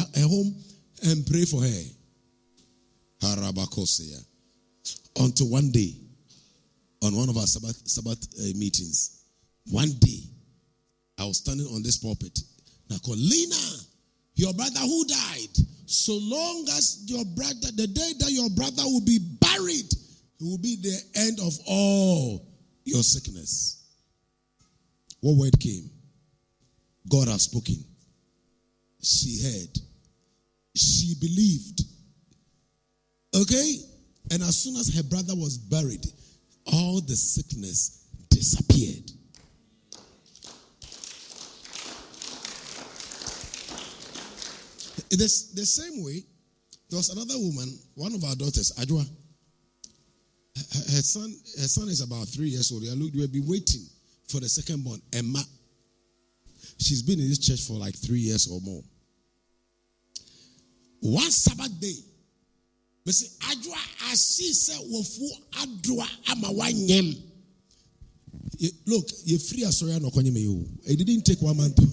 her home and pray for her. Harabakoseya. Until one day, on one of our Sabbath meetings, one day, I was standing on this pulpit. And I called, Lena, your brother who died, so long as your brother, the day that your brother will be buried, it will be the end of all your sickness. What word came? God has spoken. She heard. She believed. Okay? And as soon as her brother was buried, all the sickness disappeared. The same way, there was another woman, one of our daughters, Adwa. Her son is about 3 years old. We have been waiting for the second born, Emma. She's been in this church for like 3 years or more. One Sabbath day, we say, Adwa, I see say wofu Adwa amawanyem. Look, you're free as sorry no konye me. It didn't take 1 month.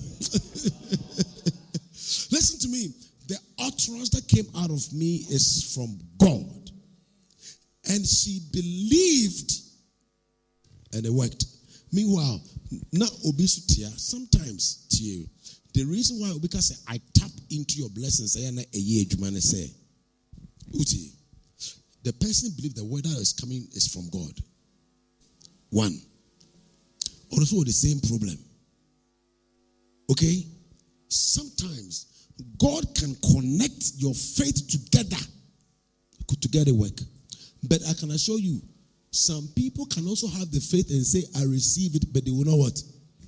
Listen to me. The utterance that came out of me is from God. And she believed, and it worked. Meanwhile, now obisutia, sometimes to you, the reason why, because I tap into your blessings, Uti, the person believes the word that is coming is from God. One. Also the same problem. Okay? Sometimes God can connect your faith together to get it work. But I can assure you, some people can also have the faith and say, I receive it, but they will know what?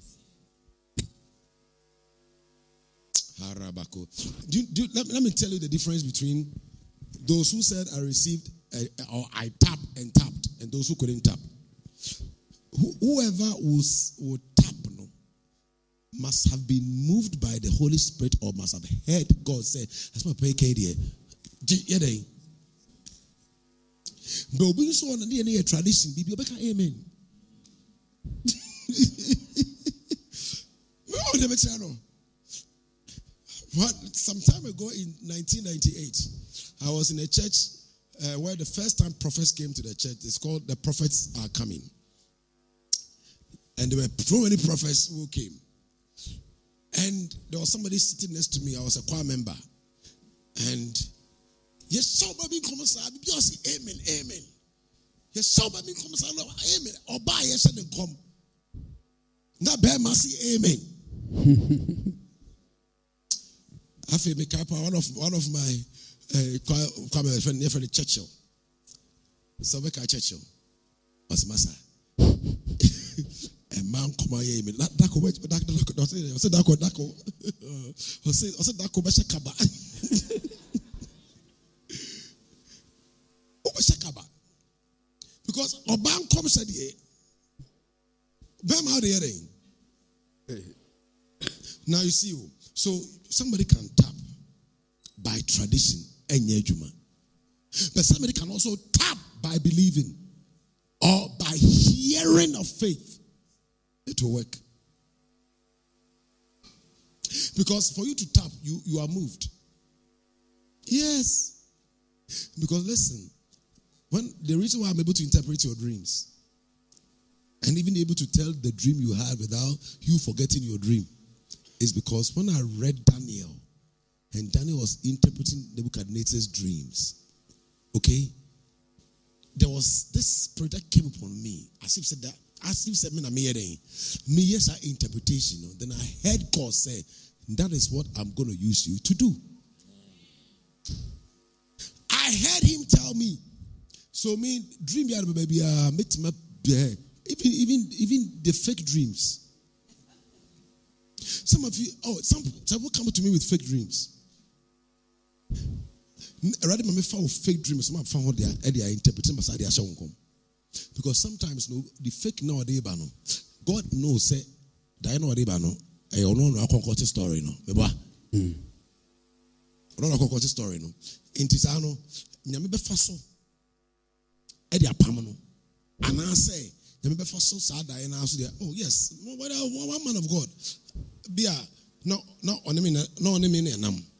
Let me tell you the difference between those who said I received or I tapped, and those who couldn't tap. Whoever will tap must have been moved by the Holy Spirit or must have heard God say, that's my pay KD. But we saw on the tradition, amen. Some time ago in 1998, I was in a church where the first time prophets came to the church. It's called The Prophets Are Coming. And there were so many prophets who came. And there was somebody sitting next to me. I was a choir member. And yes, somebody come and say, amen, amen. Yes, somebody come and say, amen. Or buy yes and come. Now, bear mercy, amen. I feel me one of my choir friend near Churchill. So we can Churchill. Was massa. A man come here, amen. Dako, because Oban comes at the Bam out the now you see, so somebody can tap by tradition and yejuma, but somebody can also tap by believing or by hearing of faith. It will work. Because for you to tap, you are moved. Yes. Because listen, when the reason why I'm able to interpret your dreams and even able to tell the dream you had without you forgetting your dream is because when I read Daniel, and Daniel was interpreting Nebuchadnezzar's dreams, okay, there was this spirit that came upon me, as if said that, as if said, me yes, our interpretation. Then I heard God say, that is what I'm going to use you to do. I heard him tell me. So me dream baby, even the fake dreams. Some of you, some will come to me with fake dreams. Rather than fake dreams, some found what they are interpreting. Because sometimes the fake nowadays, God knows say that nowadays, I don't know a story no. I don't know a story no. In Tisano, nyame befa so e de apam no. And I say, nyame befa so sad die na so there. Oh yes, one man of God. Bia no on me na nam.